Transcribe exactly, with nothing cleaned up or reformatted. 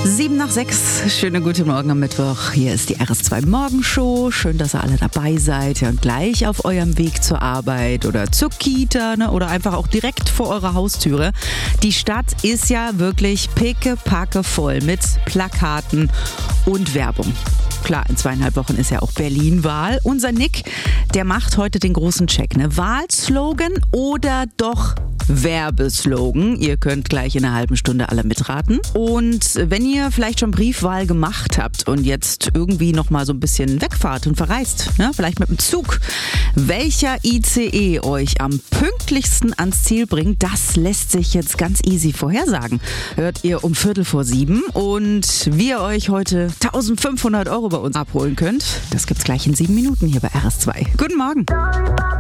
Sieben nach sechs, schönen guten Morgen am Mittwoch. Hier ist die R S zwei Morgenshow. Schön, dass ihr alle dabei seid ja, und gleich auf eurem Weg zur Arbeit oder zur Kita, ne, oder einfach auch direkt vor eurer Haustüre. Die Stadt ist ja wirklich pickepacke voll mit Plakaten und Werbung. Klar, in zweieinhalb Wochen ist ja auch Berlin-Wahl. Unser Nick, der macht heute den großen Check. Ne? Wahlslogan oder doch Werbeslogan? Ihr könnt gleich in einer halben Stunde alle mitraten. Und wenn ihr vielleicht schon Briefwahl gemacht habt und jetzt irgendwie noch mal so ein bisschen wegfahrt und verreist, ne? Vielleicht mit dem Zug, welcher I C E euch am pünktlichsten ans Ziel bringt, das lässt sich jetzt ganz easy vorhersagen. Hört ihr um Viertel vor sieben und wie ihr euch heute eintausendfünfhundert Euro bei uns abholen könnt, das gibt's gleich in sieben Minuten hier bei R S zwei. Guten Morgen.